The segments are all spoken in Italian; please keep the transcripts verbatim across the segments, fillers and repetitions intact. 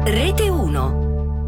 Rete uno.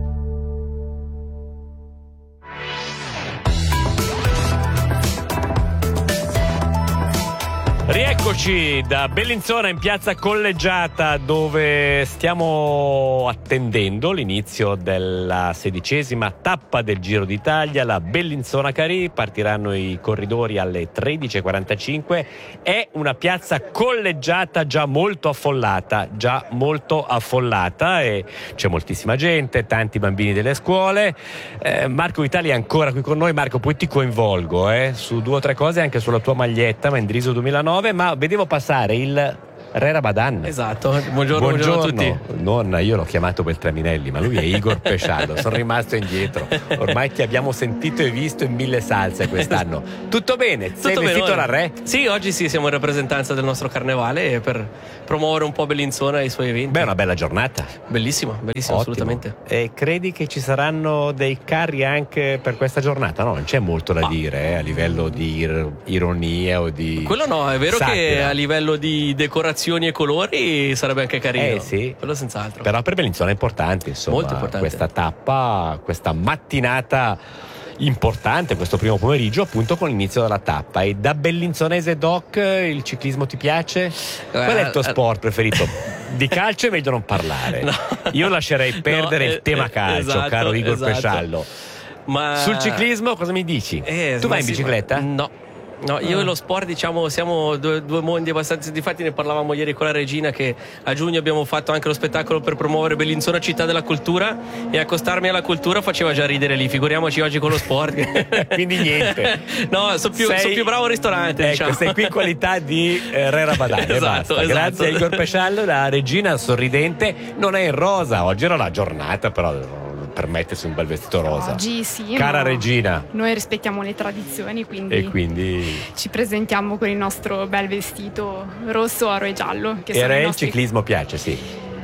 Rieccoci da Bellinzona in piazza Collegiata, dove stiamo attendendo l'inizio della sedicesima tappa del Giro d'Italia, la Bellinzona Carì. Partiranno i corridori alle tredici e quarantacinque. È una piazza collegiata già molto affollata, già molto affollata e c'è moltissima gente, tanti bambini delle scuole. Eh, Marco Vitali è ancora qui con noi. Marco, poi ti coinvolgo eh, su due o tre cose, anche sulla tua maglietta Mendrisio duemilanove. Ma vedevo passare il Re Rabadan. Esatto, buongiorno, buongiorno, buongiorno a tutti. Nonna, io l'ho chiamato Beltraminelli, ma lui è Igor Pesciallo. Sono rimasto indietro. Ormai ti abbiamo sentito e visto in mille salse quest'anno. Tutto bene? Sei Tutto vestito bene, da re? Sì, oggi sì, siamo in rappresentanza del nostro carnevale per promuovere un po' Bellinzona e i suoi eventi. Beh, è una bella giornata. Bellissimo, bellissimo, Ottimo. Assolutamente. E credi che ci saranno dei carri anche per questa giornata? No, non c'è molto da ah. dire eh, a livello di ir- ironia o di Quello no, è vero satira. Che a livello di decorazioni e colori sarebbe anche carino. Eh sì. Quello senz'altro. Però per Bellinzona è importante, insomma. Molto importante. Questa tappa, questa mattinata importante, questo primo pomeriggio, appunto con l'inizio della tappa. E da bellinzonese doc, il ciclismo ti piace? Qual è il tuo sport preferito? Di calcio è meglio non parlare. No. Io lascerei perdere no, il tema calcio, esatto, caro Igor esatto. Pesciallo. Ma sul ciclismo cosa mi dici? Eh, tu vai in bicicletta? No. No, io e lo sport, diciamo, siamo due, due mondi abbastanza. Difatti ne parlavamo ieri con la regina, che a giugno abbiamo fatto anche lo spettacolo per promuovere Bellinzona città della cultura, e accostarmi alla cultura faceva già ridere lì, figuriamoci oggi con lo sport. Quindi niente. No, sono più, so più bravo al ristorante, ecco, diciamo. Sei qui in qualità di eh, Re Rabadan. Esatto, esatto. Grazie a Igor Pesciallo. La regina sorridente non è in rosa, oggi era la giornata, però permettersi un bel vestito rosa. Oggi sì, cara regina, noi rispettiamo le tradizioni, quindi, e quindi ci presentiamo con il nostro bel vestito rosso, oro e giallo, che e a nostri... il ciclismo piace, sì?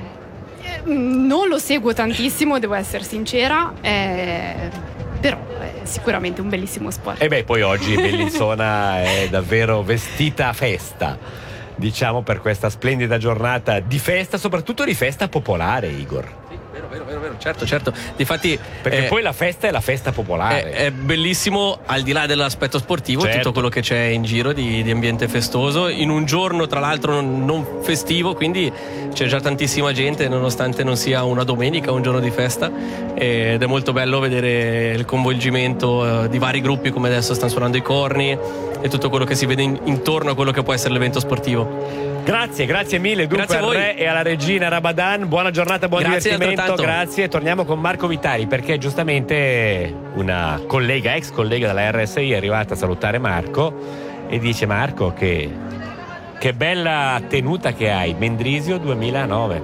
Eh, non lo seguo tantissimo, devo essere sincera, eh, però è sicuramente un bellissimo sport. E beh, poi oggi Bellinzona è davvero vestita a festa, diciamo, per questa splendida giornata di festa, soprattutto di festa popolare, Igor. Vero, vero, vero, vero, certo, certo. Difatti, perché eh, poi la festa è la festa popolare. È, è bellissimo, al di là dell'aspetto sportivo, certo. Tutto quello che c'è in giro di, di ambiente festoso, in un giorno tra l'altro non, non festivo, quindi c'è già tantissima gente, nonostante non sia una domenica, un giorno di festa, ed è molto bello vedere il coinvolgimento di vari gruppi, come adesso stanno suonando i corni, e tutto quello che si vede in, intorno a quello che può essere l'evento sportivo. Grazie, grazie mille dunque grazie al re e alla regina Rabadan. Buona giornata, buon grazie divertimento. Grazie. Torniamo con Marco Vitali, perché giustamente una collega, ex collega della R S I è arrivata a salutare Marco e dice: Marco, che, che bella tenuta che hai, Mendrisio duemilanove.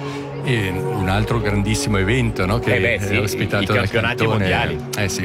E un altro grandissimo evento, no? Che eh beh, sì, è ospitato i, i campionati dal cantone. mondiali. Eh sì,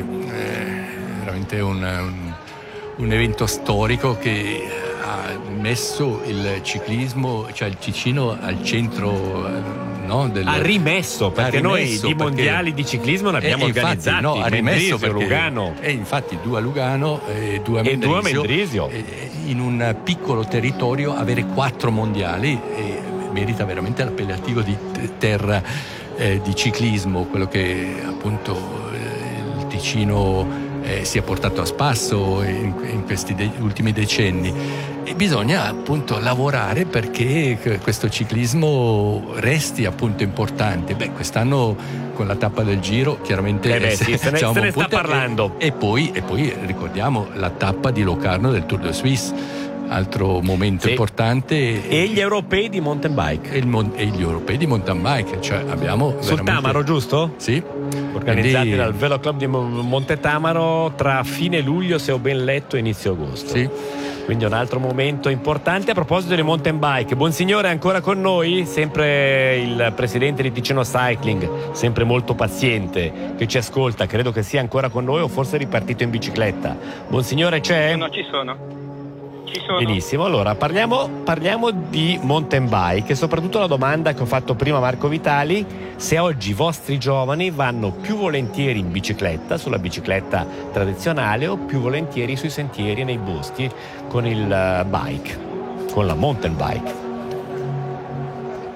è veramente un, un, un evento storico che ha messo il ciclismo, cioè il Ticino, al centro, no, del... ha rimesso, perché ha rimesso, noi di perché... mondiali di ciclismo ne abbiamo eh, organizzati, infatti, no, ha rimesso perché... Lugano e infatti due a Lugano e due a e Mendrisio, due a Mendrisio. In un piccolo territorio avere quattro mondiali e merita veramente l'appellativo di terra eh, di ciclismo, quello che appunto eh, il Ticino Eh, si è portato a spasso in, in questi de- ultimi decenni, e bisogna appunto lavorare perché questo ciclismo resti appunto importante. Beh, quest'anno con la tappa del Giro chiaramente eh beh, sì, se ne, se ne sta parlando e, e, poi, e poi ricordiamo la tappa di Locarno del Tour de Suisse, altro momento sì. importante, e gli europei di mountain bike e, il mon- e gli europei di mountain bike, cioè abbiamo sul veramente... Tamaro, giusto? Sì, organizzati quindi... dal Velo Club di Monte Tamaro tra fine luglio, se ho ben letto, e inizio agosto. Sì. Quindi un altro momento importante. A proposito di mountain bike, Bonsignore è ancora con noi, sempre il presidente di Ticino Cycling, sempre molto paziente, che ci ascolta, credo che sia ancora con noi o forse è ripartito in bicicletta. Bonsignore, c'è? No, ci sono. Ci sono. Benissimo, allora parliamo, parliamo di mountain bike, e soprattutto la domanda che ho fatto prima a Marco Vitali: se oggi i vostri giovani vanno più volentieri in bicicletta, sulla bicicletta tradizionale, o più volentieri sui sentieri e nei boschi con il bike, con la mountain bike.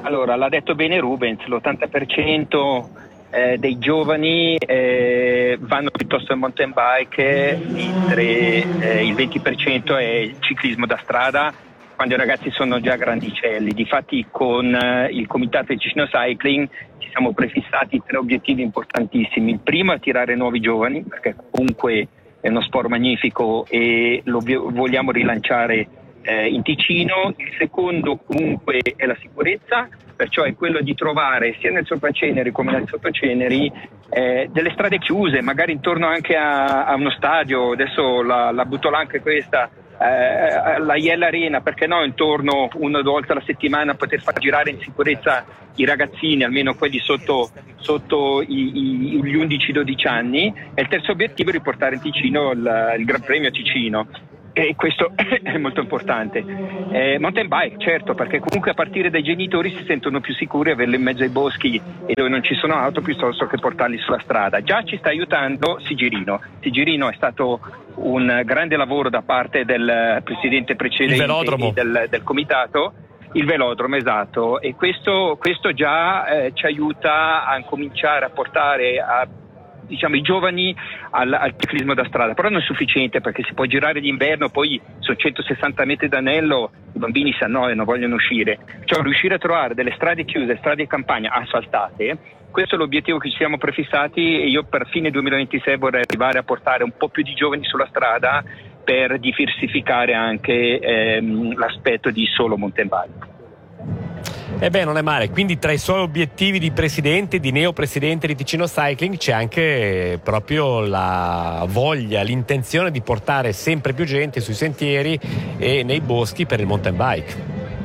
Allora, l'ha detto bene Rubens, l'ottanta per cento eh, dei giovani eh, vanno piuttosto al mountain bike, mentre eh, il venti per cento è ciclismo da strada, quando i ragazzi sono già grandicelli. Difatti con eh, il comitato di Ticino Cycling ci siamo prefissati tre obiettivi importantissimi. Il primo è attirare nuovi giovani, perché comunque è uno sport magnifico e lo vogliamo rilanciare eh, in Ticino. Il secondo comunque è la sicurezza, perciò è quello di trovare sia nel Sopraceneri come nel Sottoceneri eh, delle strade chiuse, magari intorno anche a, a uno stadio. Adesso la, la butto là anche questa, eh, la Iella Arena, perché no, intorno una o due volte alla settimana poter far girare in sicurezza i ragazzini, almeno quelli sotto, sotto i, i, gli undici dodici anni. E il terzo obiettivo è riportare in Ticino il, il Gran Premio Ticino. E questo è molto importante. Eh, mountain bike, certo, perché comunque a partire dai genitori si sentono più sicuri averlo in mezzo ai boschi e dove non ci sono auto piuttosto che portarli sulla strada. Già ci sta aiutando Sigirino. Sigirino è stato un grande lavoro da parte del presidente precedente del, del comitato, il velodromo, esatto, e questo, questo già eh, ci aiuta a cominciare a portare a diciamo i giovani al, al ciclismo da strada, però non è sufficiente, perché si può girare d'inverno, poi su centosessanta metri d'anello i bambini si annoiano, vogliono uscire, cioè riuscire a trovare delle strade chiuse, strade di campagna asfaltate. Questo è l'obiettivo che ci siamo prefissati e io per fine duemilaventisei vorrei arrivare a portare un po' più di giovani sulla strada per diversificare anche ehm, l'aspetto di solo mountain bike. Eh beh, non è male. Quindi tra i suoi obiettivi di presidente, di neopresidente di Ticino Cycling, c'è anche proprio la voglia, l'intenzione di portare sempre più gente sui sentieri e nei boschi per il mountain bike.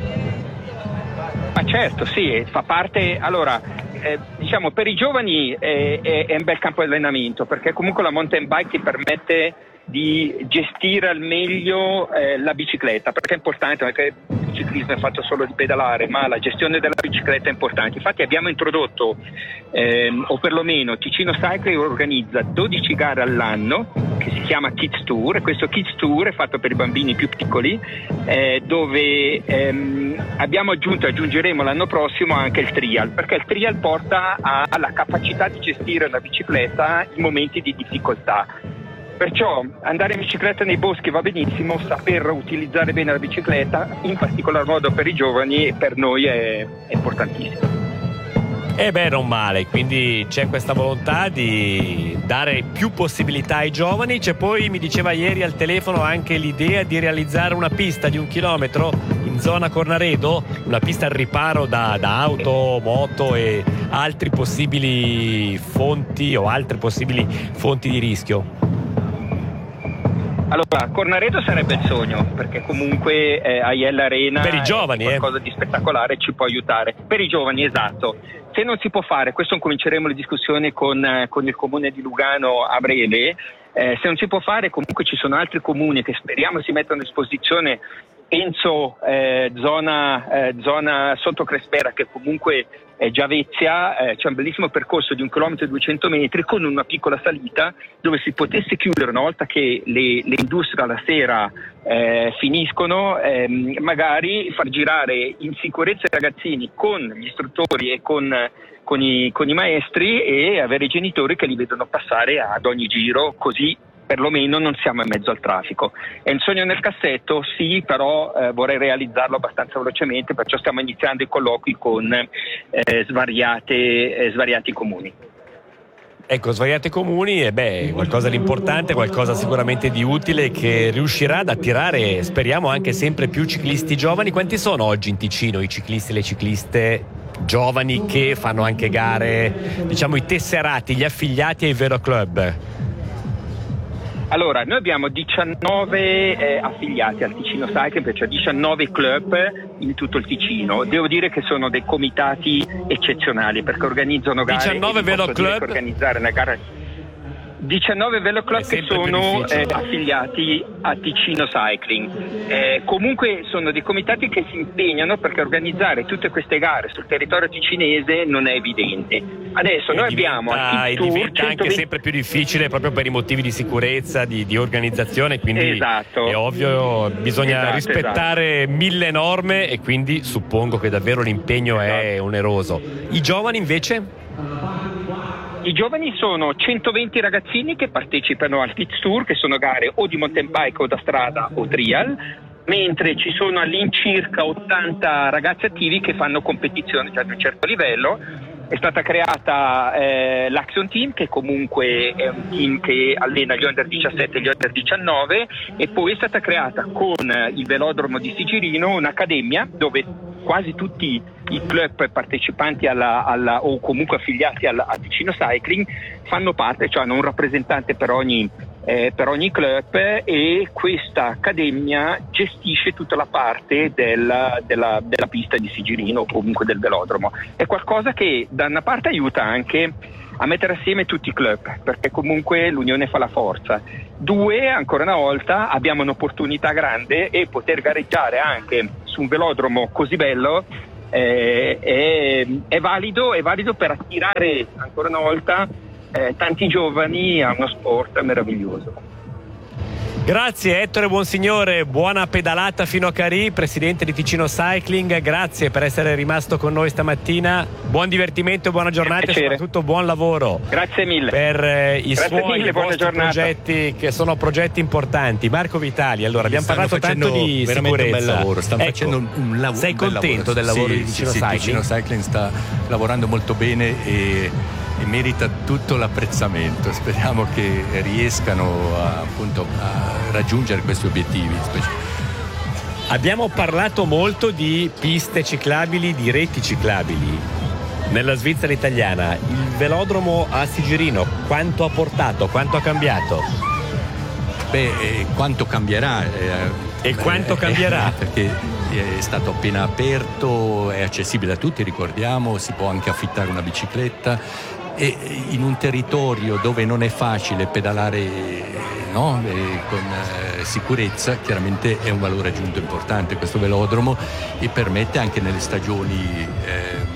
Ma certo, sì, fa parte. Allora, eh, diciamo per i giovani è, è, è un bel campo di allenamento, perché comunque la mountain bike ti permette di gestire al meglio eh, la bicicletta, perché è importante, perché il ciclismo è fatto solo di pedalare, ma la gestione della bicicletta è importante. Infatti abbiamo introdotto, ehm, o perlomeno Ticino Cycling organizza dodici gare all'anno che si chiama Kids Tour, e questo Kids Tour è fatto per i bambini più piccoli, eh, dove ehm, abbiamo aggiunto e aggiungeremo l'anno prossimo anche il trial, perché il trial porta alla capacità di gestire la bicicletta in momenti di difficoltà. Perciò andare in bicicletta nei boschi va benissimo, saper utilizzare bene la bicicletta, in particolar modo per i giovani, per noi è, è importantissimo. Eh beh, non male, quindi c'è questa volontà di dare più possibilità ai giovani. C'è poi, mi diceva ieri al telefono, anche l'idea di realizzare una pista di un chilometro in zona Cornaredo, una pista al riparo da, da auto, moto e altri possibili fonti o altre possibili fonti di rischio. Allora, Cornaredo sarebbe il sogno, perché comunque eh, a Iella Arena per i giovani, è qualcosa eh. di spettacolare, ci può aiutare. Per i giovani, esatto. Se non si può fare, questo cominceremo le discussioni con, eh, con il comune di Lugano a breve, eh, se non si può fare comunque ci sono altri comuni che speriamo si mettano a disposizione. Penso eh, zona, eh, zona sotto Crespera, che comunque è Giavezia, eh, c'è un bellissimo percorso di un chilometro e duecento metri con una piccola salita dove si potesse chiudere una volta che le, le industrie alla sera eh, finiscono, ehm, magari far girare in sicurezza i ragazzini con gli istruttori e con, con, i, con i maestri, e avere i genitori che li vedono passare ad ogni giro, così perlomeno non siamo in mezzo al traffico. È un sogno nel cassetto, sì, però eh, vorrei realizzarlo abbastanza velocemente, perciò stiamo iniziando i colloqui con eh, svariate, eh, svariati comuni. Ecco, svariati comuni, e beh, qualcosa di importante, qualcosa sicuramente di utile che riuscirà ad attirare, speriamo, anche sempre più ciclisti giovani. Quanti sono oggi in Ticino i ciclisti e le cicliste giovani che fanno anche gare, diciamo i tesserati, gli affiliati ai Velo Club? Allora, noi abbiamo diciannove eh, affiliati al Ticino Cycling, cioè diciannove club in tutto il Ticino. Devo dire che sono dei comitati eccezionali, perché organizzano gare. diciannove Velo Club? Organizzare una gara. diciannove Velo Club che sono eh, affiliati a Ticino Cycling. Eh, comunque sono dei comitati che si impegnano, perché organizzare tutte queste gare sul territorio ticinese non è evidente. Adesso e noi diventa, abbiamo al e Tour diventa anche centoventi sempre più difficile proprio per i motivi di sicurezza, di, di organizzazione, quindi esatto. è ovvio, bisogna esatto, rispettare esatto. mille norme, e quindi suppongo che davvero l'impegno esatto. è oneroso. I giovani invece? I giovani sono centoventi ragazzini che partecipano al Kids Tour, che sono gare o di mountain bike o da strada o trial, mentre ci sono all'incirca ottanta ragazzi attivi che fanno competizioni già di un certo livello. È stata creata eh, l'Action Team, che comunque è un team che allena gli under diciassette e gli under diciannove, e poi è stata creata con il velodromo di Sigirino un'accademia dove quasi tutti i club partecipanti alla, alla, o comunque affiliati alla, a Ticino Cycling fanno parte, cioè hanno un rappresentante per ogni, eh, per ogni club, e questa accademia gestisce tutta la parte della, della, della pista di Sigirino o comunque del velodromo. È qualcosa che da una parte aiuta anche a mettere assieme tutti i club, perché comunque l'unione fa la forza. Due, ancora una volta, abbiamo un'opportunità grande, e poter gareggiare anche su un velodromo così bello eh, è, è valido, è valido per attirare ancora una volta eh, tanti giovani a uno sport meraviglioso. Grazie Ettore Buonsignore, buona pedalata fino a Carì, presidente di Ticino Cycling, grazie per essere rimasto con noi stamattina, buon divertimento, buona giornata e soprattutto buon lavoro. Grazie mille. Per eh, i grazie suoi mille, vostri progetti, che sono progetti importanti. Marco Vitali, allora abbiamo parlato tanto di veramente sicurezza. un bel lavoro, stanno ecco, facendo un, lavoro. Sei un bel contento lavoro. del lavoro sì, di Ticino sì, Cycling? Sì, Ticino Cycling sta lavorando molto bene e e merita tutto l'apprezzamento. Speriamo che riescano a, appunto a raggiungere questi obiettivi. Abbiamo parlato molto di piste ciclabili, di reti ciclabili nella Svizzera italiana. Il velodromo a Sigirino quanto ha portato, quanto ha cambiato? Beh, eh, quanto cambierà? Eh, e quanto eh, cambierà? Eh, perché è stato appena aperto, è accessibile a tutti, ricordiamo, si può anche affittare una bicicletta, e in un territorio dove non è facile pedalare, no? E con eh, sicurezza, chiaramente è un valore aggiunto importante questo velodromo, e permette anche nelle stagioni eh,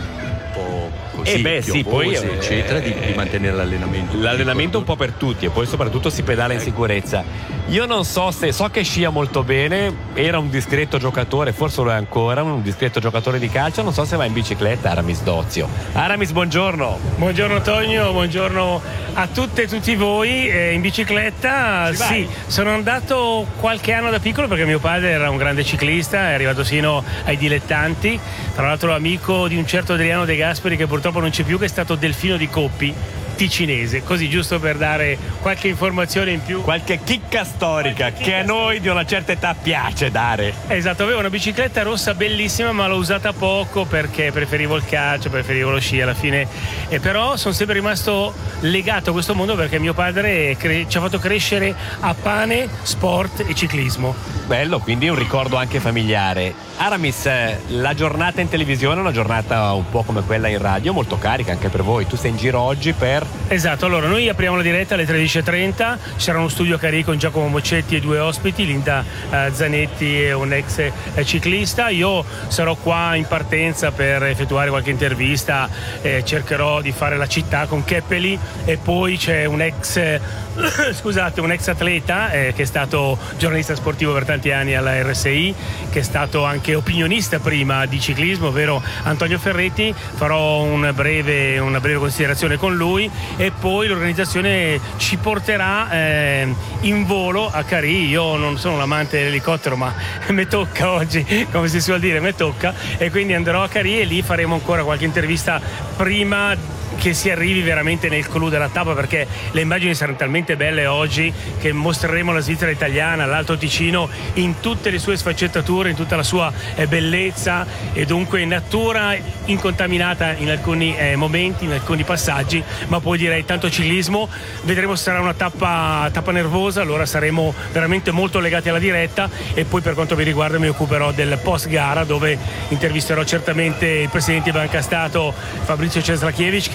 così, eh beh, sì, poi, eccetera, eh, di, di mantenere l'allenamento. L'allenamento un po' per tutti, e poi soprattutto si pedala in sicurezza. Io non so se, so che scia molto bene, era un discreto giocatore, forse lo è ancora, un discreto giocatore di calcio, non so se va in bicicletta. Aramis Dozio. Aramis, buongiorno. Buongiorno Tonio, buongiorno a tutte e tutti voi. Eh, in bicicletta sì, sono andato qualche anno da piccolo, perché mio padre era un grande ciclista, è arrivato sino ai dilettanti, tra l'altro amico di un certo Adriano De Gasperi, che purtroppo non c'è più, che è stato Delfino di Coppi ticinese, così giusto per dare qualche informazione in più, qualche chicca storica qualche chicca che a noi di una certa età piace dare. Esatto, avevo una bicicletta rossa bellissima, ma l'ho usata poco perché preferivo il calcio, preferivo lo sci alla fine, e però sono sempre rimasto legato a questo mondo, perché mio padre cre- ci ha fatto crescere a pane, sport e ciclismo. Bello, quindi un ricordo anche familiare. Aramis, la giornata in televisione è una giornata un po' come quella in radio, molto carica anche per voi. Tu sei in giro oggi per... Esatto, allora noi apriamo la diretta alle tredici e trenta, ci sarà uno studio a Carì con Giacomo Moccetti e due ospiti, Linda eh, Zanetti e un ex eh, ciclista. Io sarò qua in partenza per effettuare qualche intervista, eh, cercherò di fare la città con Keppeli, e poi c'è un ex eh, scusate, un ex atleta eh, che è stato giornalista sportivo per tanti anni alla R S I, che è stato anche opinionista prima di ciclismo, ovvero Antonio Ferretti. Farò un breve, una breve considerazione con lui, e poi l'organizzazione ci porterà eh, in volo a Carì. Io non sono un amante dell'elicottero, ma mi tocca oggi, come si suol dire, mi tocca, e quindi andrò a Carì, e lì faremo ancora qualche intervista prima che si arrivi veramente nel clou della tappa, perché le immagini saranno talmente belle oggi che mostreremo la Svizzera italiana, l'Alto Ticino in tutte le sue sfaccettature, in tutta la sua eh, bellezza, e dunque natura incontaminata in alcuni eh, momenti, in alcuni passaggi, ma poi direi tanto ciclismo. Vedremo se sarà una tappa, tappa nervosa, allora saremo veramente molto legati alla diretta, e poi per quanto mi riguarda mi occuperò del post gara, dove intervisterò certamente il presidente di Banca Stato Fabrizio Ceslakiewicz, che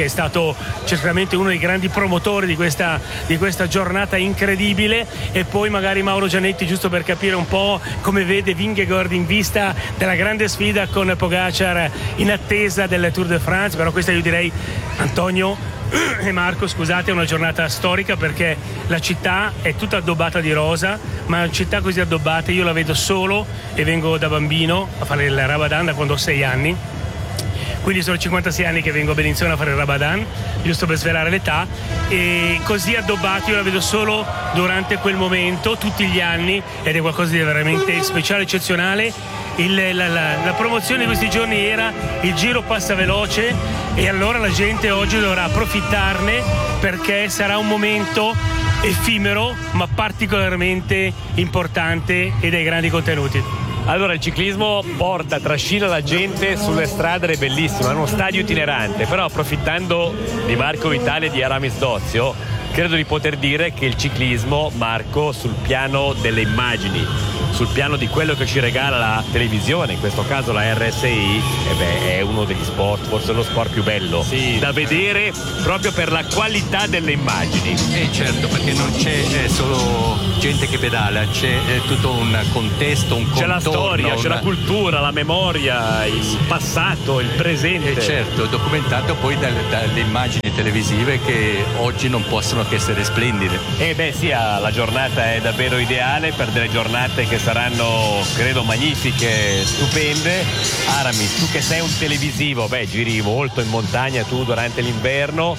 è stato certamente uno dei grandi promotori di questa, di questa giornata incredibile, e poi magari Mauro Gianetti, giusto per capire un po' come vede Vingegaard in vista della grande sfida con Pogacar in attesa del Tour de France. Però questa io direi, Antonio e Marco, scusate, è una giornata storica perché la città è tutta addobbata di rosa, ma una città così addobbata io la vedo solo, e vengo da bambino a fare il Ramadan da quando ho sei anni, quindi sono cinquantasei anni che vengo a Bellinzona a fare il Ramadan, giusto per svelare l'età, e così addobbati io la vedo solo durante quel momento, tutti gli anni, ed è qualcosa di veramente speciale, eccezionale. Il, la, la, la promozione di questi giorni era il Giro passa veloce, e allora la gente oggi dovrà approfittarne perché sarà un momento effimero ma particolarmente importante e dai grandi contenuti. Allora, il ciclismo porta, trascina la gente sulle strade ed è bellissimo, è uno stadio itinerante, però approfittando di Marco Vitale e di Aramis Dozio, credo di poter dire che il ciclismo, Marco, sul piano delle immagini, sul piano di quello che ci regala la televisione, in questo caso la R S I, eh beh, è uno degli sport, forse lo sport più bello sì. da vedere, proprio per la qualità delle immagini. Eh certo, perché non c'è eh, solo gente che pedala, c'è eh, tutto un contesto, un contorno. C'è la storia, una... c'è la cultura, la memoria, il passato, il presente. Eh certo, documentato poi dalle, dalle immagini televisive che oggi non possono che essere splendide. Eh beh sì, la giornata è davvero ideale per delle giornate che saranno, credo, magnifiche, stupende. Aramis, tu che sei un televisivo, beh, giri molto in montagna tu durante l'inverno,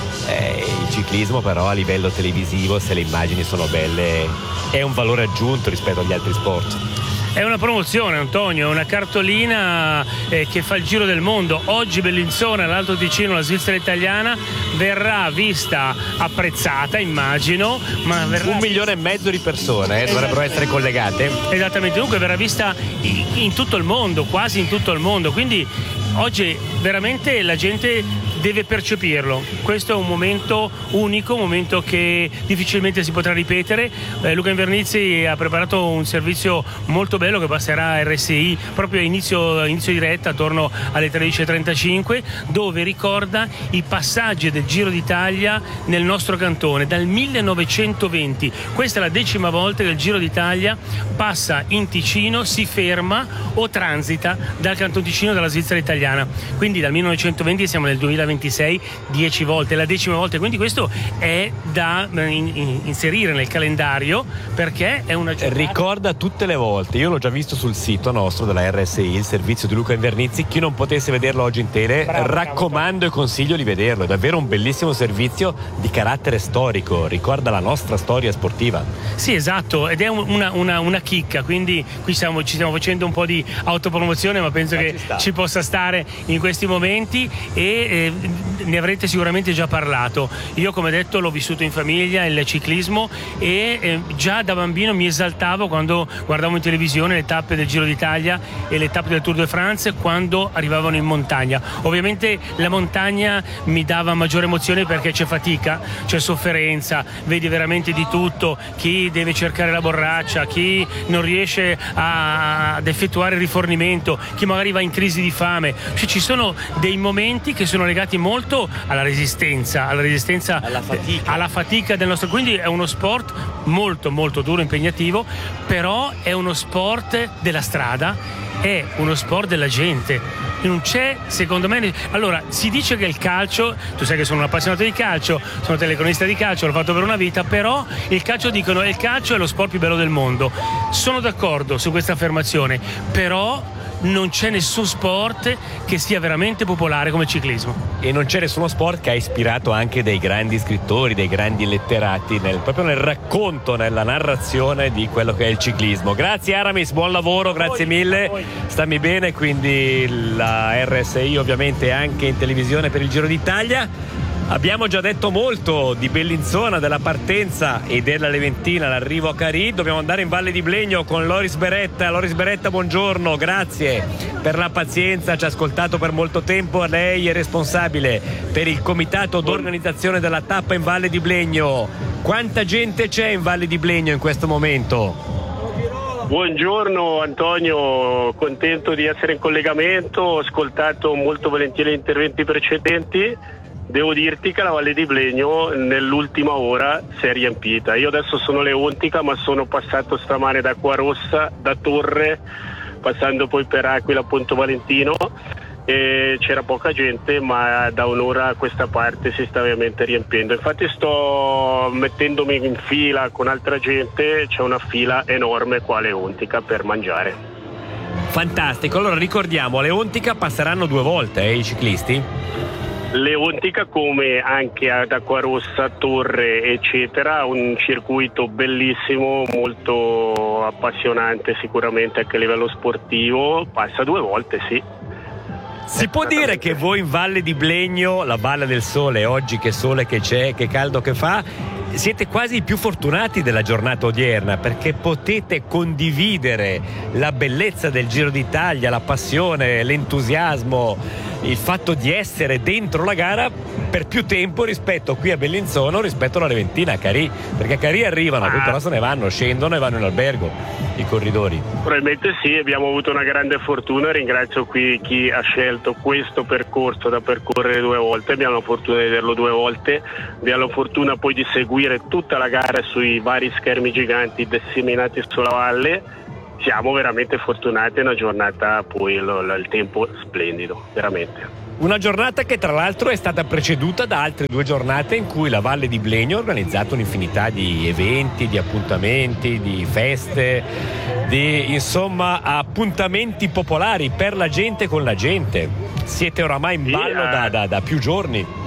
eh, il ciclismo però a livello televisivo, se le immagini sono belle, è un valore aggiunto rispetto agli altri sport. È una promozione, Antonio, è una cartolina eh, che fa il giro del mondo. Oggi Bellinzona, l'Alto Ticino, la Svizzera italiana verrà vista, apprezzata, immagino, ma verrà un milione e mezzo di persone eh, dovrebbero essere collegate. Esattamente, dunque verrà vista in, in tutto il mondo, quasi in tutto il mondo, quindi oggi veramente la gente deve percepirlo. Questo è un momento unico, un momento che difficilmente si potrà ripetere. eh, Luca Invernizzi ha preparato un servizio molto bello che passerà a R S I proprio a inizio, inizio diretta, attorno alle tredici e trentacinque, dove ricorda i passaggi del Giro d'Italia nel nostro cantone dal millenovecentoventi. Questa è la decima volta che il Giro d'Italia passa in Ticino, si ferma o transita dal Canton Ticino, dalla Svizzera italiana. Quindi dal millenovecentoventi siamo nel duemilaventisei, dieci volte, la decima volta, quindi questo è da in, in, inserire nel calendario perché è una giornata. Ricorda tutte le volte, io l'ho già visto sul sito nostro della R S I, il servizio di Luca Invernizzi. Chi non potesse vederlo oggi in tele, bravo, raccomando bravo. E consiglio di vederlo, è davvero un bellissimo servizio di carattere storico, ricorda la nostra storia sportiva. Sì, esatto, ed è una, una, una chicca, quindi qui stiamo, ci stiamo facendo un po' di autopromozione, ma penso ma che ci, ci possa stare in questi momenti, e eh, ne avrete sicuramente già parlato. Io, come detto, l'ho vissuto in famiglia il ciclismo, e eh, già da bambino mi esaltavo quando guardavo in televisione le tappe del Giro d'Italia e le tappe del Tour de France quando arrivavano in montagna. Ovviamente la montagna mi dava maggiore emozione perché c'è fatica, c'è sofferenza, vedi veramente di tutto, chi deve cercare la borraccia, chi non riesce a, ad effettuare il rifornimento, chi magari va in crisi di fame. Cioè, ci sono dei momenti che sono legati molto alla resistenza, alla resistenza, alla fatica, alla fatica del nostro. Quindi è uno sport molto molto duro, impegnativo, però è uno sport della strada, è uno sport della gente. Non c'è, secondo me, allora si dice che il calcio, tu sai che sono un appassionato di calcio, sono telecronista di calcio, l'ho fatto per una vita, però il calcio dicono il calcio è lo sport più bello del mondo. Sono d'accordo su questa affermazione, però non c'è nessun sport che sia veramente popolare come il ciclismo. E non c'è nessuno sport che ha ispirato anche dei grandi scrittori, dei grandi letterati, nel, proprio nel racconto, nella narrazione di quello che è il ciclismo. Grazie Aramis, buon lavoro, grazie mille, stammi bene. Quindi la R S I ovviamente anche in televisione per il Giro d'Italia. Abbiamo già detto molto di Bellinzona, della partenza e della Leventina, l'arrivo a Carì. Dobbiamo andare in Valle di Blegno con Loris Beretta. Loris Beretta, buongiorno, grazie per la pazienza, ci ha ascoltato per molto tempo. Lei è responsabile per il comitato d'organizzazione della tappa in Valle di Blegno. Quanta gente c'è in Valle di Blegno in questo momento? Buongiorno Antonio, contento di essere in collegamento, ho ascoltato molto volentieri gli interventi precedenti devo dirti che la Valle di Blegno nell'ultima ora si è riempita. Io adesso sono Leontica, ma sono passato stamane da Acquarossa, da Torre, passando poi per Aquila, Ponte Valentino, e c'era poca gente, ma da un'ora a questa parte si sta veramente riempiendo. Infatti sto mettendomi in fila con altra gente, c'è una fila enorme qua a Leontica per mangiare. Fantastico, allora ricordiamo, a Leontica passeranno due volte eh, i ciclisti? Leontica, come anche ad Acquarossa, Torre eccetera, un circuito bellissimo, molto appassionante sicuramente anche a livello sportivo, passa due volte, sì. Si può dire che voi in Valle di Blegno, la Valle del Sole, oggi che sole che c'è, che caldo che fa, siete quasi i più fortunati della giornata odierna, perché potete condividere la bellezza del Giro d'Italia, la passione, l'entusiasmo, il fatto di essere dentro la gara per più tempo rispetto qui a Bellinzona, rispetto alla Leventina a Carì, perché a Carì arrivano, poi però se ne vanno, scendono e vanno in albergo i corridori. Probabilmente sì, abbiamo avuto una grande fortuna, ringrazio qui chi ha scelto questo percorso da percorrere due volte, abbiamo la fortuna di vederlo due volte, abbiamo la fortuna poi di seguire tutta la gara sui vari schermi giganti disseminati sulla valle. Siamo veramente fortunati, è una giornata, poi il, il tempo splendido, veramente. Una giornata che tra l'altro è stata preceduta da altre due giornate in cui la Valle di Blegno ha organizzato un'infinità di eventi, di appuntamenti, di feste, di insomma appuntamenti popolari per la gente con la gente. Siete oramai in ballo sì, eh. da, da, da più giorni.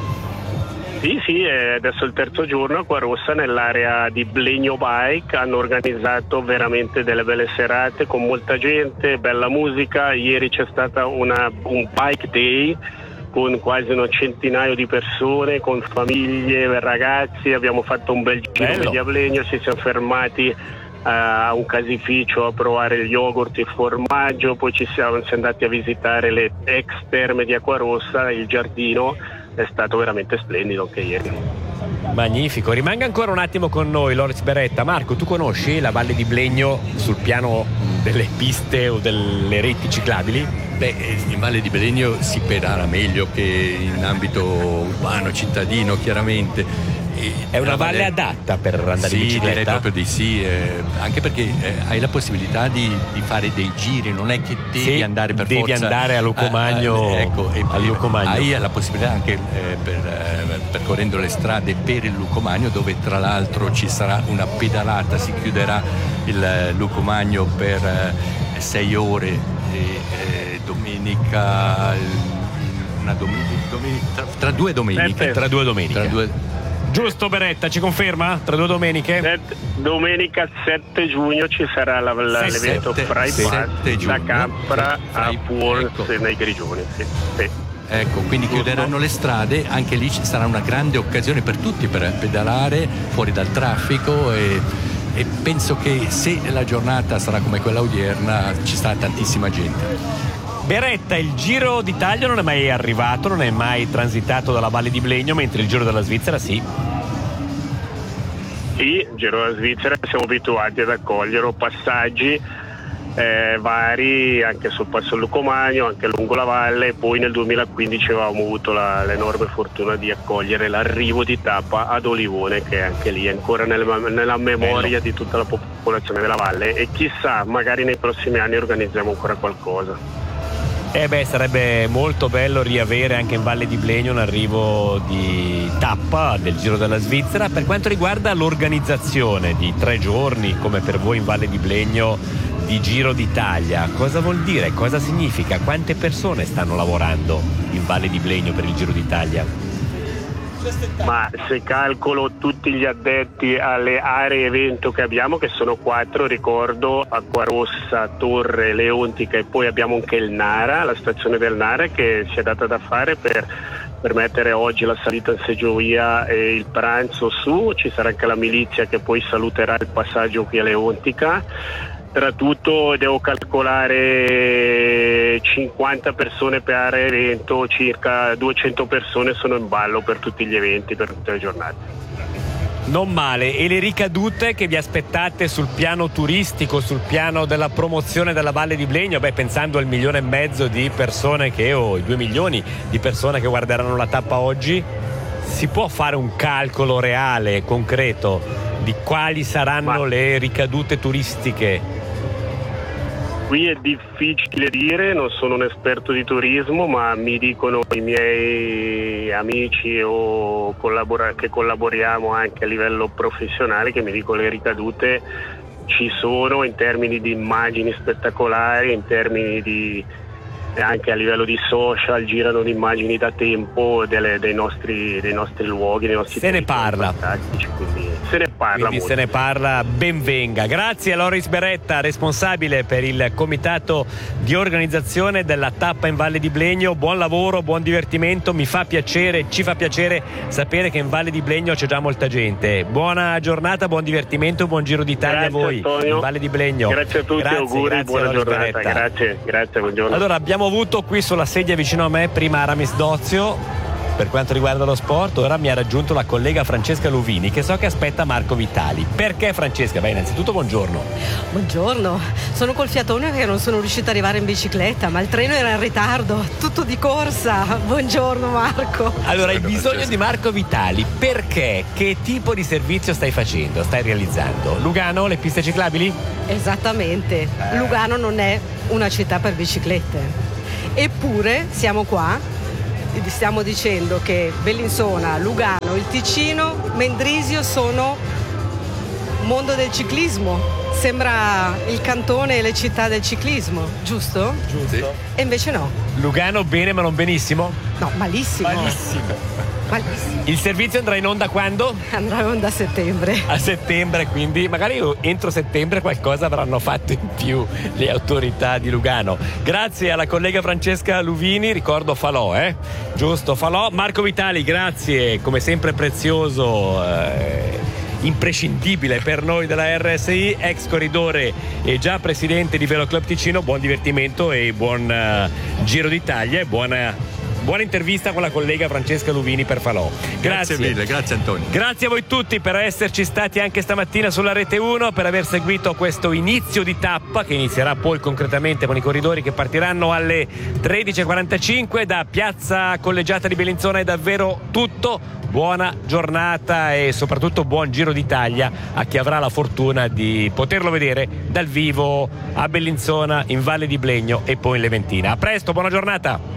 Sì, sì, adesso è il terzo giorno a Acquarossa, nell'area di Blegno Bike hanno organizzato veramente delle belle serate con molta gente, bella musica. Ieri c'è stata una, un bike day con quasi un centinaio di persone, con famiglie, ragazzi, abbiamo fatto un bel giro di Blegno, ci siamo fermati a un caseificio a provare il yogurt e il formaggio, poi ci siamo andati a visitare le ex terme di Acquarossa, il giardino. È stato veramente splendido anche ieri. Magnifico, rimanga ancora un attimo con noi Loris Beretta. Marco, tu conosci la Valle di Blegno sul piano delle piste o delle reti ciclabili? Beh, in Valle di Blegno si pedala meglio che in ambito urbano, cittadino, chiaramente. È una valle adatta per andare sì, in bicicletta? Sì, direi proprio di sì, eh, anche perché eh, hai la possibilità di, di fare dei giri, non è che devi sì, andare per devi forza... Devi andare a Lucomagno, a, a, ecco, e, al Lucomagno. Hai la possibilità anche eh, per, eh, percorrendo le strade per il Lucomagno, dove tra l'altro ci sarà una pedalata, si chiuderà il Lucomagno per eh, sei ore e eh, domenica... Una domenica, domenica tra, tra due domeniche. Tra due domeniche. Tra due, Giusto Beretta, ci conferma? Tra due domeniche? Set, domenica sette giugno ci sarà la, la, l'evento Fry Pass da Campra a Puorz, ecco, nei Grigioni. Sì, sì. Ecco, quindi chiuderanno le strade, anche lì ci sarà una grande occasione per tutti per pedalare fuori dal traffico e, e penso che se la giornata sarà come quella odierna ci sarà tantissima gente. Beretta, il Giro d'Italia non è mai arrivato, non è mai transitato dalla Valle di Blegno, mentre il Giro della Svizzera sì. Sì, il Giro della Svizzera siamo abituati ad accogliere passaggi eh, vari anche sul passo Lucomagno, anche lungo la valle, e poi nel duemilaquindici avevamo avuto la, l'enorme fortuna di accogliere l'arrivo di tappa ad Olivone, che anche lì è ancora nel, nella memoria Bello. Di tutta la popolazione della valle, e chissà, magari nei prossimi anni organizziamo ancora qualcosa. Eh beh, sarebbe molto bello riavere anche in Valle di Blegno un arrivo di tappa del Giro della Svizzera. Per quanto riguarda l'organizzazione di tre giorni, come per voi in Valle di Blegno, di Giro d'Italia, cosa vuol dire? Cosa significa? Quante persone stanno lavorando in Valle di Blegno per il Giro d'Italia? Ma se calcolo tutti gli addetti alle aree evento che abbiamo, che sono quattro, ricordo Acquarossa, Torre, Leontica, e poi abbiamo anche il Nara, la stazione del Nara, che si è data da fare per permettere oggi la salita in seggiovia e il pranzo su. Ci sarà anche la milizia che poi saluterà il passaggio qui a Leontica. Tra tutto devo calcolare cinquanta persone per area evento, circa duecento persone sono in ballo per tutti gli eventi, per tutte le giornate. Non male. E le ricadute che vi aspettate sul piano turistico, sul piano della promozione della Valle di Blegno? Beh, pensando al milione e mezzo di persone che, o i due milioni di persone che guarderanno la tappa oggi? si può fare un calcolo reale, concreto, di quali saranno Ma... le ricadute turistiche? Qui è difficile dire, non sono un esperto di turismo, ma mi dicono i miei amici o collabora- che collaboriamo anche a livello professionale, che mi dicono le ricadute ci sono in termini di immagini spettacolari, in termini di anche a livello di social girano le immagini da tempo delle, dei, nostri, dei nostri luoghi, dei nostri se ne parla quindi se ne parla quindi molto. se ne parla, ben venga. Grazie a Loris Beretta, responsabile per il comitato di organizzazione della tappa in Valle di Blegno. Buon lavoro, buon divertimento, mi fa piacere, ci fa piacere sapere che in Valle di Blegno c'è già molta gente. Buona giornata, buon divertimento, buon Giro d'Italia. Grazie, a voi Antonio. In Valle di Blegno. Grazie a tutti, grazie, auguri, grazie buona giornata. Beretta. Grazie, grazie, buongiorno. Allora, abbiamo avuto qui sulla sedia vicino a me prima Aramis Dozio per quanto riguarda lo sport, ora mi ha raggiunto la collega Francesca Luvini, che so che aspetta Marco Vitali. Perché Francesca? Beh, innanzitutto buongiorno. Buongiorno, sono col fiatone perché non sono riuscita ad arrivare in bicicletta, ma il treno era in ritardo, tutto di corsa. Buongiorno Marco. Allora, hai bisogno di Marco Vitali perché? Che tipo di servizio stai facendo, stai realizzando? Lugano, le piste ciclabili? Esattamente, Lugano non è una città per biciclette, eppure siamo qua. Stiamo dicendo che Bellinzona, Lugano, il Ticino, Mendrisio sono mondo del ciclismo. Sembra il cantone e le città del ciclismo, giusto? Giusto. E invece no. Lugano bene ma non benissimo? No, malissimo. Malissimo. Malissimo. Il servizio andrà in onda quando? Andrà in onda a settembre. A settembre, quindi magari entro settembre qualcosa avranno fatto in più le autorità di Lugano. Grazie alla collega Francesca Luvini, ricordo Falò, eh? Giusto, Falò. Marco Vitali, grazie, come sempre prezioso, eh, imprescindibile per noi della R S I, ex corridore e già presidente di Velo Club Ticino. Buon divertimento e buon uh, Giro d'Italia e buona Buona intervista con la collega Francesca Luvini per Falò. Grazie. Grazie mille, grazie Antonio. Grazie a voi tutti per esserci stati anche stamattina sulla Rete uno, per aver seguito questo inizio di tappa che inizierà poi concretamente con i corridori che partiranno alle tredici e quarantacinque da Piazza Collegiata di Bellinzona. È davvero tutto. Buona giornata e soprattutto buon Giro d'Italia a chi avrà la fortuna di poterlo vedere dal vivo a Bellinzona, in Valle di Blegno e poi in Leventina. A presto, buona giornata.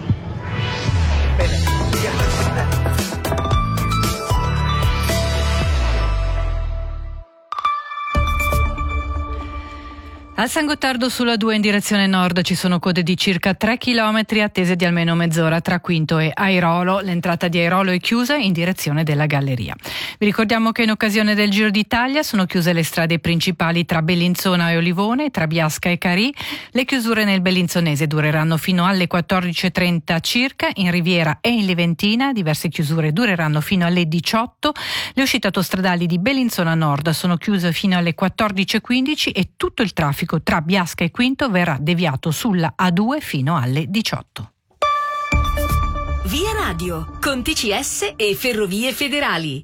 A San Gottardo sulla due in direzione nord ci sono code di circa tre chilometri attese di almeno mezz'ora tra Quinto e Airolo. L'entrata di Airolo è chiusa in direzione della galleria. Vi ricordiamo che in occasione del Giro d'Italia sono chiuse le strade principali tra Bellinzona e Olivone, tra Biasca e Carì. Le chiusure nel bellinzonese dureranno fino alle quattordici e trenta circa, in Riviera e in Leventina diverse chiusure dureranno fino alle diciotto. Le uscite autostradali di Bellinzona Nord sono chiuse fino alle quattordici e quindici e tutto il traffico tra Biasca e Quinto verrà deviato sulla A due fino alle diciotto. Via Radio, con T C S e Ferrovie Federali.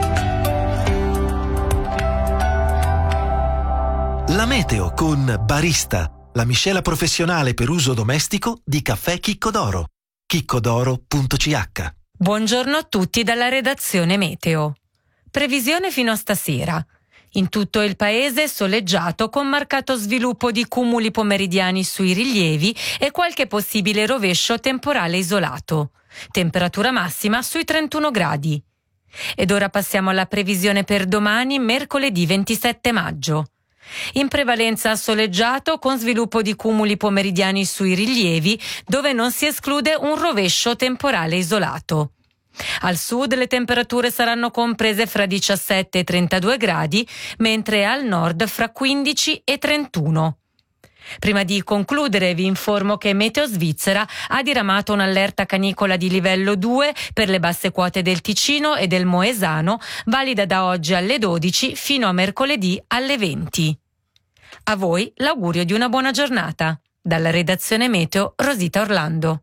La meteo con Barista, la miscela professionale per uso domestico di caffè Chicco d'Oro. chiccodoro punto c h. Buongiorno a tutti dalla redazione Meteo. Previsione fino a stasera. In tutto il paese soleggiato con marcato sviluppo di cumuli pomeridiani sui rilievi e qualche possibile rovescio temporale isolato. Temperatura massima sui trentuno gradi. Ed ora passiamo alla previsione per domani, mercoledì ventisette maggio. In prevalenza soleggiato con sviluppo di cumuli pomeridiani sui rilievi, dove non si esclude un rovescio temporale isolato. Al sud le temperature saranno comprese fra diciassette e trentadue gradi, mentre al nord fra quindici e trentuno. Prima di concludere vi informo che Meteo Svizzera ha diramato un'allerta canicola di livello due per le basse quote del Ticino e del Moesano, valida da oggi alle dodici fino a mercoledì alle venti. A voi l'augurio di una buona giornata. Dalla redazione Meteo, Rosita Orlando.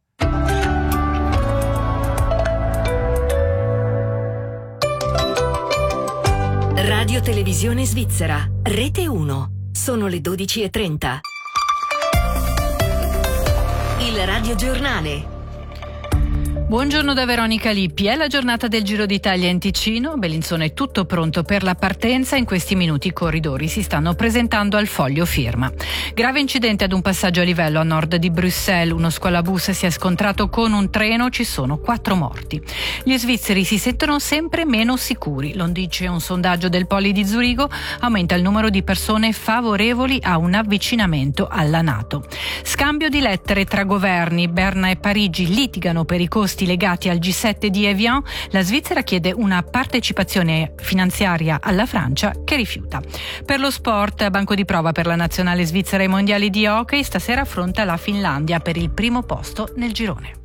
Radio Televisione Svizzera, Rete uno. Sono le dodici e trenta. Il radiogiornale. Buongiorno da Veronica Lippi. È la giornata del Giro d'Italia in Ticino. Bellinzona è tutto pronto per la partenza. In questi minuti i corridori si stanno presentando al foglio firma. Grave incidente ad un passaggio a livello a nord di Bruxelles. Uno scuolabus si è scontrato con un treno. Ci sono quattro morti. Gli svizzeri si sentono sempre meno sicuri. Lo dice un sondaggio del Poli di Zurigo. Aumenta il numero di persone favorevoli a un avvicinamento alla NATO. Scambio di lettere tra governi. Berna e Parigi litigano per i costi legati al G sette di Evian. La Svizzera chiede una partecipazione finanziaria alla Francia, che rifiuta. Per lo sport, banco di prova per la nazionale svizzera ai mondiali di hockey. Stasera affronta la Finlandia per il primo posto nel girone.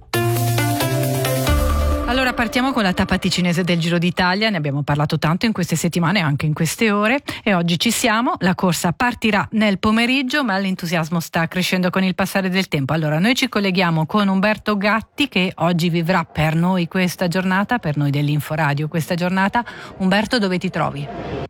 Allora partiamo con la tappa ticinese del Giro d'Italia. Ne abbiamo parlato tanto in queste settimane, anche in queste ore, e oggi ci siamo. La corsa partirà nel pomeriggio, ma l'entusiasmo sta crescendo con il passare del tempo. Allora noi ci colleghiamo con Umberto Gatti, che oggi vivrà per noi questa giornata, per noi dell'Inforadio questa giornata. Umberto, dove ti trovi?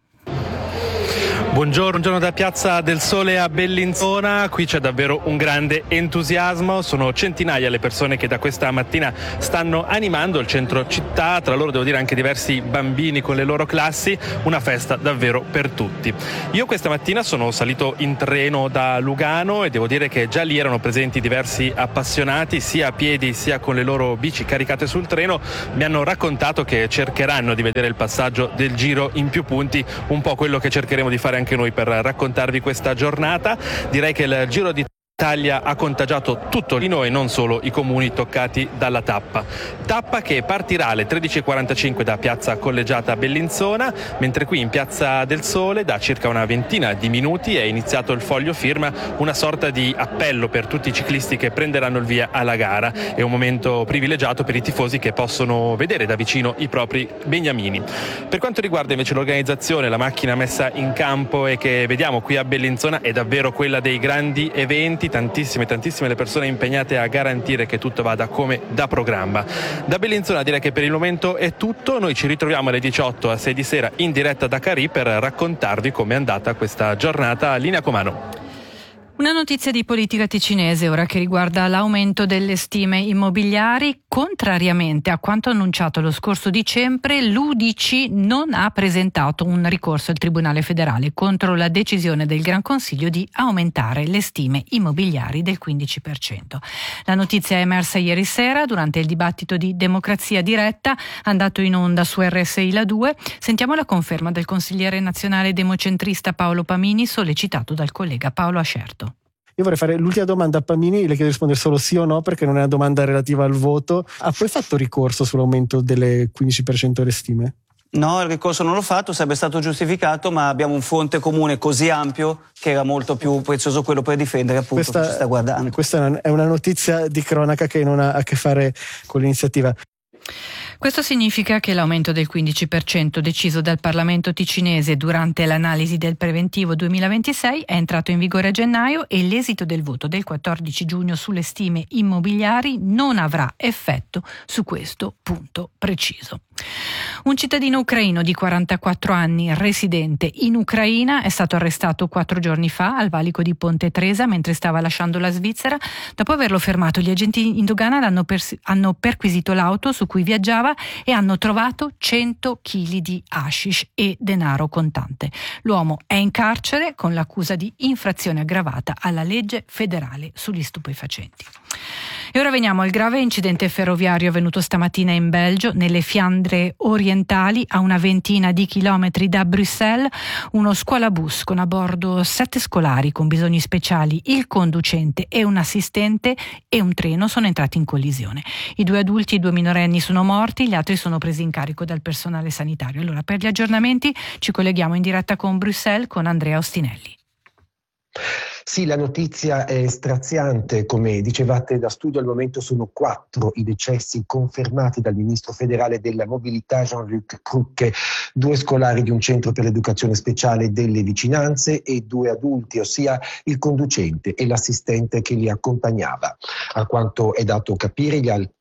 Buongiorno, buongiorno da Piazza del Sole a Bellinzona. Qui c'è davvero un grande entusiasmo, sono centinaia le persone che da questa mattina stanno animando il centro città, tra loro devo dire anche diversi bambini con le loro classi, una festa davvero per tutti. Io questa mattina sono salito in treno da Lugano e devo dire che già lì erano presenti diversi appassionati, sia a piedi sia con le loro bici caricate sul treno. Mi hanno raccontato che cercheranno di vedere il passaggio del Giro in più punti, un po' quello che cercheremo di fare anche noi per raccontarvi questa giornata. Direi che il Giro d'Italia Italia ha contagiato tutto Torino e non solo i comuni toccati dalla tappa. Tappa che partirà alle tredici e quarantacinque da Piazza Collegiata a Bellinzona, mentre qui in Piazza del Sole da circa una ventina di minuti è iniziato il foglio firma, una sorta di appello per tutti i ciclisti che prenderanno il via alla gara. È un momento privilegiato per i tifosi che possono vedere da vicino i propri beniamini. Per quanto riguarda invece l'organizzazione, la macchina messa in campo e che vediamo qui a Bellinzona è davvero quella dei grandi eventi, tantissime tantissime le persone impegnate a garantire che tutto vada come da programma. Da Bellinzona direi che per il momento è tutto. Noi ci ritroviamo alle diciotto a sei di sera in diretta da Carì per raccontarvi com'è andata questa giornata. Linea Comano. Una notizia di politica ticinese ora che riguarda l'aumento delle stime immobiliari. Contrariamente a quanto annunciato lo scorso dicembre, l'U D C non ha presentato un ricorso al Tribunale federale contro la decisione del Gran Consiglio di aumentare le stime immobiliari del quindici per cento. La notizia è emersa ieri sera durante il dibattito di Democrazia Diretta, andato in onda su R S I La due. Sentiamo la conferma del consigliere nazionale democentrista Paolo Pamini, sollecitato dal collega Paolo Ascerto. Io vorrei fare l'ultima domanda a Pamini, le chiedo di rispondere solo sì o no perché non è una domanda relativa al voto. Ha poi fatto ricorso sull'aumento delle quindici per cento delle stime? No, il ricorso non l'ho fatto, sarebbe stato giustificato, ma abbiamo un fronte comune così ampio che era molto più prezioso quello per difendere appunto questa, chi ci sta guardando. Questa è una notizia di cronaca che non ha a che fare con l'iniziativa. Questo significa che l'aumento del quindici per cento deciso dal Parlamento ticinese durante l'analisi del preventivo duemilaventisei è entrato in vigore a gennaio e l'esito del voto del quattordici giugno sulle stime immobiliari non avrà effetto su questo punto preciso. Un cittadino ucraino di quarantaquattro anni, residente in Ucraina, è stato arrestato quattro giorni fa al valico di Ponte Tresa mentre stava lasciando la Svizzera. Dopo averlo fermato, gli agenti in dogana hanno, pers- hanno perquisito l'auto su cui viaggiava e hanno trovato cento chili di hashish e denaro contante. L'uomo è in carcere con l'accusa di infrazione aggravata alla legge federale sugli stupefacenti. E ora veniamo al grave incidente ferroviario avvenuto stamattina in Belgio, nelle Fiandre orientali, a una ventina di chilometri da Bruxelles. Uno scuolabus con a bordo sette scolari con bisogni speciali, il conducente e un assistente e un treno sono entrati in collisione. I due adulti e i due minorenni sono morti, gli altri sono presi in carico dal personale sanitario. Allora, per gli aggiornamenti ci colleghiamo in diretta con Bruxelles con Andrea Ostinelli. Sì, la notizia è straziante, come dicevate da studio al momento sono quattro i decessi confermati dal ministro federale della mobilità Jean-Luc Cruque, due scolari di un centro per l'educazione speciale delle vicinanze e due adulti, ossia il conducente e l'assistente che li accompagnava. A quanto è dato capire gli altri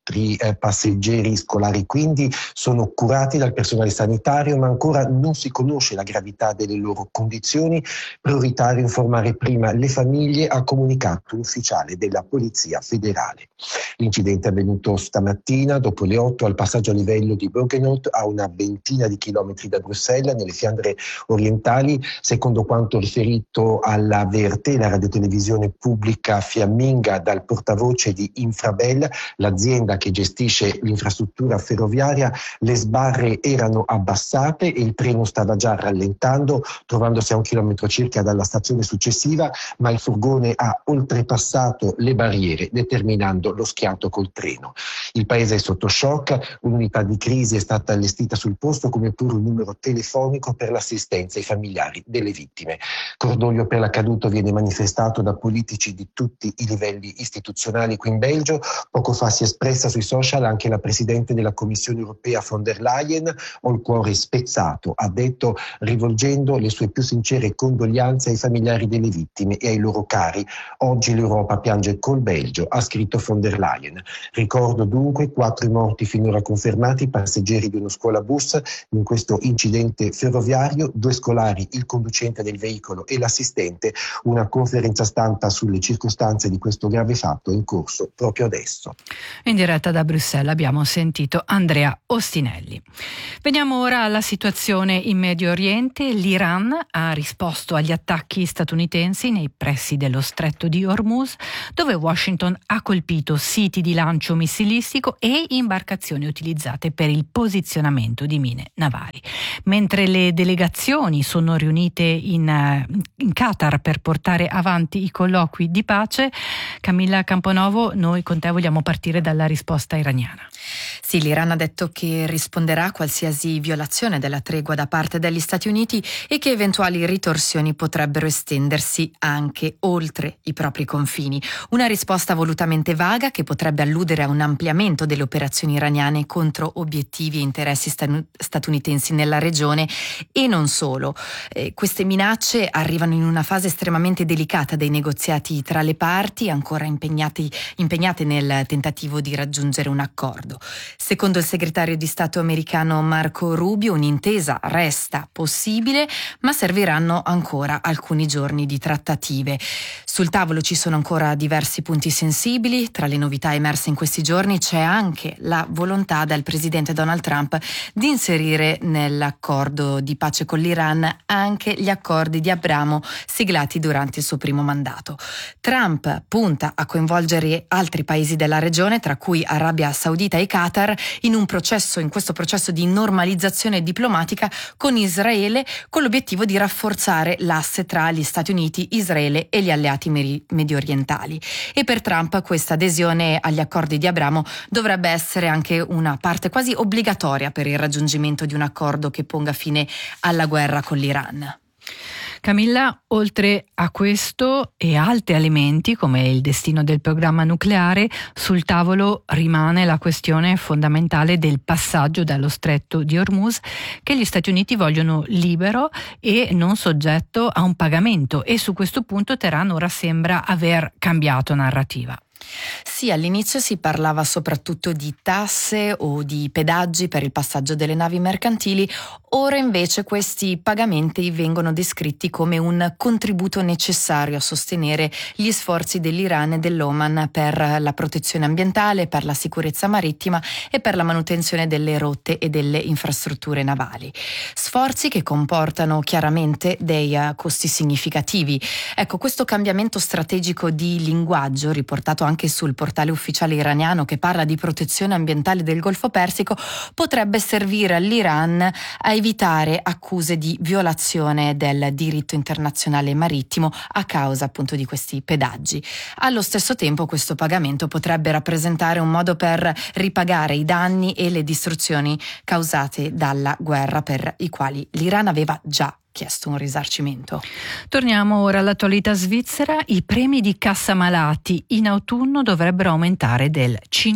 altri eh, passeggeri scolari, quindi sono curati dal personale sanitario, ma ancora non si conosce la gravità delle loro condizioni. Prioritario informare prima le famiglie, ha comunicato un ufficiale della Polizia Federale. L'incidente è avvenuto stamattina dopo le otto al passaggio a livello di Burgenhout, a una ventina di chilometri da Bruxelles, nelle Fiandre orientali. Secondo quanto riferito alla V R T, la radiotelevisione pubblica fiamminga, dal portavoce di Infrabel, l'azienda che gestisce l'infrastruttura ferroviaria, le sbarre erano abbassate e il treno stava già rallentando, trovandosi a un chilometro circa dalla stazione successiva, ma il furgone ha oltrepassato le barriere, determinando lo schianto col treno. Il paese è sotto shock, un'unità di crisi è stata allestita sul posto, come pure un numero telefonico per l'assistenza ai familiari delle vittime. Cordoglio per l'accaduto viene manifestato da politici di tutti i livelli istituzionali qui in Belgio. Poco fa si è espressa sui social anche la Presidente della Commissione Europea von der Leyen. Ho il cuore spezzato, ha detto, rivolgendo le sue più sincere condoglianze ai familiari delle vittime e ai loro cari. Oggi l'Europa piange col Belgio, ha scritto von der Leyen. Ricordo dunque quattro i morti finora confermati, passeggeri di uno scuolabus in questo incidente ferroviario, due scolari, il conducente del veicolo e l'assistente. Una conferenza stampa sulle circostanze di questo grave fatto è in corso proprio adesso. In diretta da Bruxelles abbiamo sentito Andrea Ostinelli. Veniamo ora alla situazione in Medio Oriente. L'Iran ha risposto agli attacchi statunitensi nei pressi dello stretto di Hormuz, dove Washington ha colpito siti di lancio missilistico e imbarcazioni utilizzate per il posizionamento di mine navali. Mentre le delegazioni sono riunite in, in Qatar per portare avanti i colloqui di pace, Camilla Camponovo, noi con te vogliamo partire dalla risposta iraniana. Sì, l'Iran ha detto che risponderà a qualsiasi violazione della tregua da parte degli Stati Uniti e che eventuali ritorsioni potrebbero estendersi anche oltre i propri confini. Una risposta volutamente vaga che potrebbe alludere a un ampliamento delle operazioni iraniane contro obiettivi e interessi statunitensi nella regione, e non solo. Eh, queste minacce arrivano in una fase estremamente delicata dei negoziati tra le parti, ancora impegnati, impegnate nel tentativo di raggiungere un accordo. Secondo il segretario di Stato americano Marco Rubio, un'intesa resta possibile, ma serviranno ancora alcuni giorni di trattative. Sul tavolo ci sono ancora diversi punti sensibili. Tra le novità emerse in questi giorni c'è anche la volontà del presidente Donald Trump di inserire nell'accordo di pace con l'Iran anche gli accordi di Abramo siglati durante il suo primo mandato. Trump punta a coinvolgere altri paesi della regione, tra cui Arabia Saudita e Qatar, in un processo, in questo processo di normalizzazione diplomatica con Israele, con l'obiettivo di rafforzare l'asse tra gli Stati Uniti, Israele e gli alleati meri- mediorientali. E per Trump questa adesione agli accordi di Abramo dovrebbe essere anche una parte quasi obbligatoria per il raggiungimento di un accordo che ponga fine alla guerra con l'Iran. Camilla, oltre a questo e altri elementi come il destino del programma nucleare, sul tavolo rimane la questione fondamentale del passaggio dallo stretto di Hormuz, che gli Stati Uniti vogliono libero e non soggetto a un pagamento, e su questo punto Teheran ora sembra aver cambiato narrativa. Sì, all'inizio si parlava soprattutto di tasse o di pedaggi per il passaggio delle navi mercantili. Ora invece questi pagamenti vengono descritti come un contributo necessario a sostenere gli sforzi dell'Iran e dell'Oman per la protezione ambientale, per la sicurezza marittima e per la manutenzione delle rotte e delle infrastrutture navali. Sforzi che comportano chiaramente dei uh, costi significativi. Ecco, questo cambiamento strategico di linguaggio, riportato anche sul portale ufficiale iraniano che parla di protezione ambientale del Golfo Persico, potrebbe servire all'Iran a evitare accuse di violazione del diritto internazionale marittimo a causa appunto di questi pedaggi. Allo stesso tempo questo pagamento potrebbe rappresentare un modo per ripagare i danni e le distruzioni causate dalla guerra, per i quali l'Iran aveva già chiesto un risarcimento. Torniamo ora all'attualità svizzera. I premi di cassa malati in autunno dovrebbero aumentare del cinque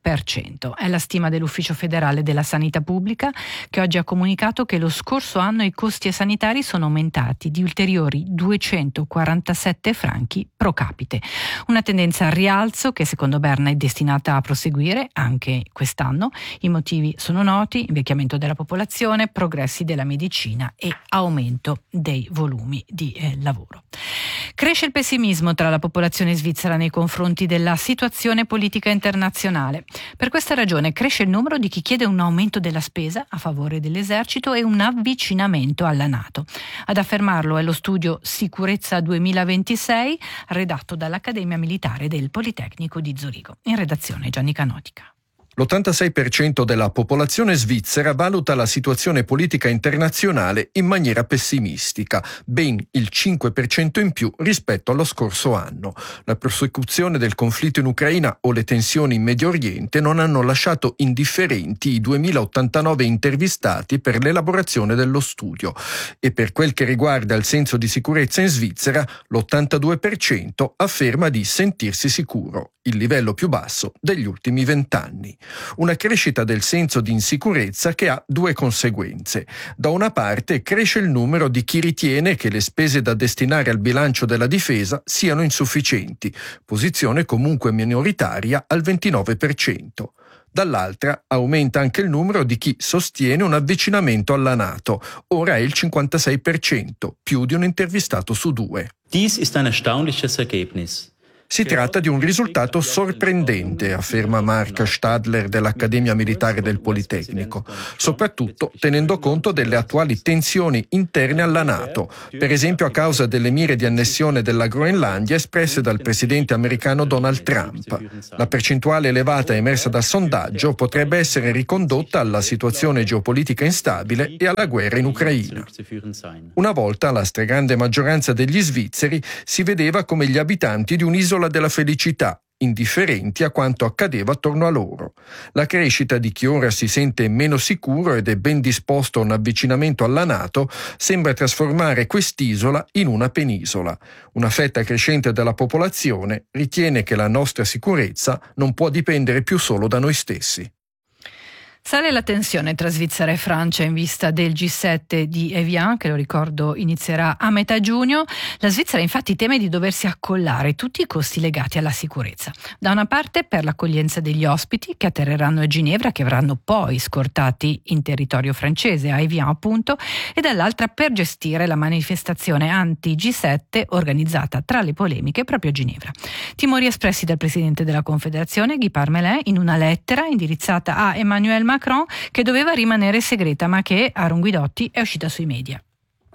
per cento. È la stima dell'Ufficio federale della sanità pubblica, che oggi ha comunicato che lo scorso anno i costi sanitari sono aumentati di ulteriori duecentoquarantasette franchi pro capite. Una tendenza al rialzo che secondo Berna è destinata a proseguire anche quest'anno. I motivi sono noti: invecchiamento della popolazione, progressi della medicina e aumento dei volumi di eh, lavoro. Cresce il pessimismo tra la popolazione svizzera nei confronti della situazione politica internazionale. Per questa ragione cresce il numero di chi chiede un aumento della spesa a favore dell'esercito e un avvicinamento alla NATO. Ad affermarlo è lo studio Sicurezza duemilaventisei redatto dall'Accademia Militare del Politecnico di Zurigo. In redazione Gianni Canotica. L'ottantasei per cento della popolazione svizzera valuta la situazione politica internazionale in maniera pessimistica, ben il cinque per cento in più rispetto allo scorso anno. La prosecuzione del conflitto in Ucraina o le tensioni in Medio Oriente non hanno lasciato indifferenti i duemilaottantanove intervistati per l'elaborazione dello studio. E per quel che riguarda il senso di sicurezza in Svizzera, l'ottantadue per cento afferma di sentirsi sicuro, il livello più basso degli ultimi vent'anni. Una crescita del senso di insicurezza che ha due conseguenze. Da una parte cresce il numero di chi ritiene che le spese da destinare al bilancio della difesa siano insufficienti, posizione comunque minoritaria al ventinove per cento. Dall'altra aumenta anche il numero di chi sostiene un avvicinamento alla NATO, ora è il cinquantasei per cento, più di un intervistato su due. Dies ist ein erstaunliches Ergebnis. Si tratta di un risultato sorprendente, afferma Mark Stadler dell'Accademia Militare del Politecnico, soprattutto tenendo conto delle attuali tensioni interne alla NATO, per esempio a causa delle mire di annessione della Groenlandia espresse dal presidente americano Donald Trump. La percentuale elevata emersa dal sondaggio potrebbe essere ricondotta alla situazione geopolitica instabile e alla guerra in Ucraina. Una volta la stragrande maggioranza degli svizzeri si vedeva come gli abitanti di un'isola della felicità, indifferenti a quanto accadeva attorno a loro. La crescita di chi ora si sente meno sicuro ed è ben disposto a un avvicinamento alla NATO sembra trasformare quest'isola in una penisola. Una fetta crescente della popolazione ritiene che la nostra sicurezza non può dipendere più solo da noi stessi. Sale la tensione tra Svizzera e Francia in vista del G sette di Evian, che lo ricordo inizierà a metà giugno. La Svizzera infatti teme di doversi accollare tutti i costi legati alla sicurezza. Da una parte per l'accoglienza degli ospiti che atterreranno a Ginevra, che verranno poi scortati in territorio francese, a Evian appunto, e dall'altra per gestire la manifestazione anti-G sette organizzata tra le polemiche proprio a Ginevra. Timori espressi dal presidente della Confederazione, Guy Parmelin, in una lettera indirizzata a Emmanuel Macron, Macron, che doveva rimanere segreta ma che a Ronguidotti è uscita sui media.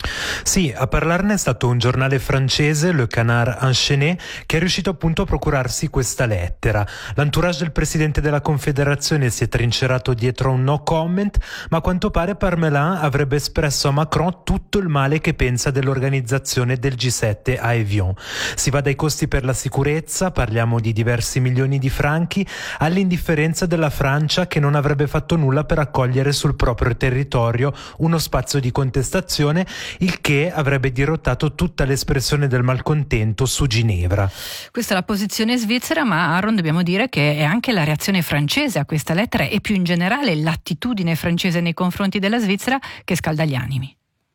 Sì, a parlarne è stato un giornale francese, Le Canard Enchaîné, che è riuscito appunto a procurarsi questa lettera. L'entourage del presidente della Confederazione si è trincerato dietro un no comment, ma a quanto pare Parmelin avrebbe espresso a Macron tutto il male che pensa dell'organizzazione del G sette a Evian. Si va dai costi per la sicurezza, parliamo di diversi milioni di franchi, all'indifferenza della Francia che non avrebbe fatto nulla per accogliere sul proprio territorio uno spazio di contestazione, il che avrebbe dirottato tutta l'espressione del malcontento su Ginevra. Questa è la posizione svizzera, ma Aaron dobbiamo dire che è anche la reazione francese a questa lettera e più in generale l'attitudine francese nei confronti della Svizzera che scalda gli animi.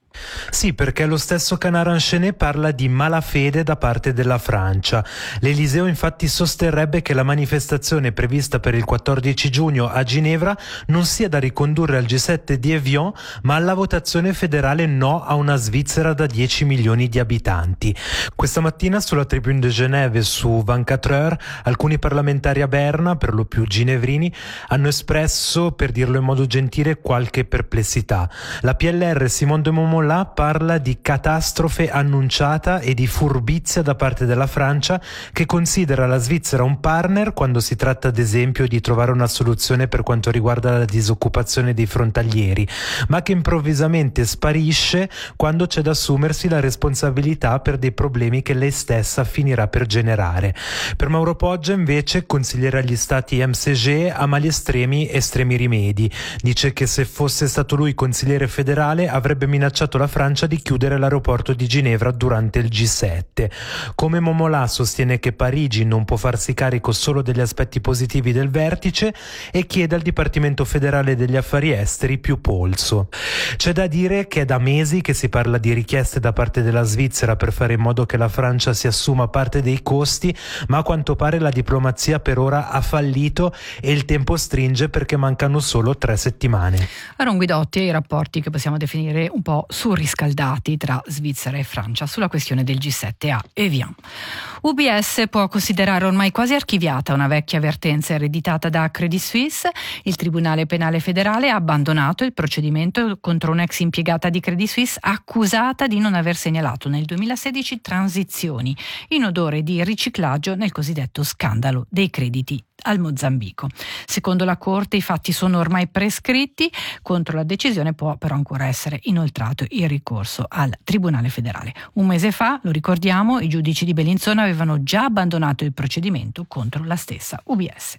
Sì, perché lo stesso Canard Enchaîné parla di malafede da parte della Francia. L'Eliseo infatti sosterrebbe che la manifestazione prevista per il quattordici giugno a Ginevra non sia da ricondurre al G sette di Evian, ma alla votazione federale no a una Svizzera da dieci milioni di abitanti. Questa mattina sulla Tribune de Genève e su ventiquattro heures alcuni parlamentari a Berna, per lo più ginevrini, hanno espresso, per dirlo in modo gentile, qualche perplessità. La P L R Simone de Montmorency là parla di catastrofe annunciata e di furbizia da parte della Francia, che considera la Svizzera un partner quando si tratta ad esempio di trovare una soluzione per quanto riguarda la disoccupazione dei frontalieri, ma che improvvisamente sparisce quando c'è da assumersi la responsabilità per dei problemi che lei stessa finirà per generare. Per Mauro Poggia invece, consigliere agli stati M C G, a mali estremi estremi rimedi. Dice che se fosse stato lui consigliere federale avrebbe minacciato accusato la Francia di chiudere l'aeroporto di Ginevra durante il G sette. Come Momolà sostiene che Parigi non può farsi carico solo degli aspetti positivi del vertice e chiede al Dipartimento federale degli affari esteri più polso. C'è da dire che è da mesi che si parla di richieste da parte della Svizzera per fare in modo che la Francia si assuma parte dei costi, ma a quanto pare la diplomazia per ora ha fallito e il tempo stringe perché mancano solo tre settimane. Aaron Guidotti e i rapporti che possiamo definire un po' surriscaldati tra Svizzera e Francia sulla questione del G sette A e via. U B S può considerare ormai quasi archiviata una vecchia avvertenza ereditata da Credit Suisse. Il Tribunale Penale Federale ha abbandonato il procedimento contro un'ex impiegata di Credit Suisse accusata di non aver segnalato nel duemilasedici transizioni in odore di riciclaggio nel cosiddetto scandalo dei crediti al Mozambico. Secondo la Corte i fatti sono ormai prescritti, contro la decisione può però ancora essere inoltrato il ricorso al Tribunale Federale. Un mese fa, lo ricordiamo, i giudici di Bellinzona avevano già abbandonato il procedimento contro la stessa U B S.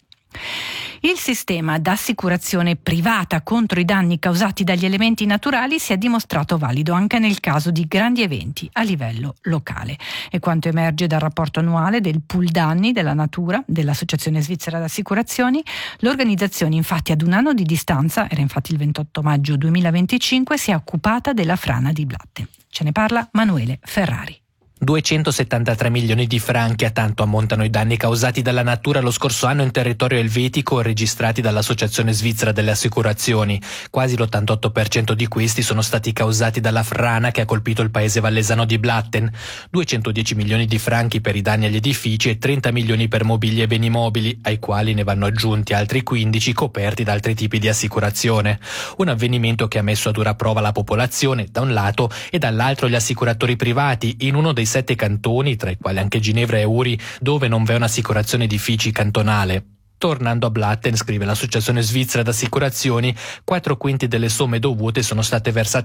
Il sistema d'assicurazione privata contro i danni causati dagli elementi naturali si è dimostrato valido anche nel caso di grandi eventi a livello locale. E quanto emerge dal rapporto annuale del pool danni della natura dell'Associazione Svizzera d'Assicurazioni, l'organizzazione infatti ad un anno di distanza, era infatti il ventotto maggio duemilaventicinque, si è occupata della frana di Blatten. Ce ne parla Manuele Ferrari. duecentosettantatré milioni di franchi, a tanto ammontano i danni causati dalla natura lo scorso anno in territorio elvetico registrati dall'Associazione Svizzera delle Assicurazioni. Quasi l'ottantotto per cento di questi sono stati causati dalla frana che ha colpito il paese vallesano di Blatten. duecentodieci milioni di franchi per i danni agli edifici e trenta milioni per mobili e beni mobili, ai quali ne vanno aggiunti altri quindici coperti da altri tipi di assicurazione. Un avvenimento che ha messo a dura prova la popolazione, da un lato, e dall'altro gli assicuratori privati, in uno dei sette cantoni, tra i quali anche Ginevra e Uri, dove non v'è un'assicurazione edifici cantonale. Tornando a Blatten, scrive l'Associazione Svizzera d'Assicurazioni, quattro quinti delle somme dovute sono state versate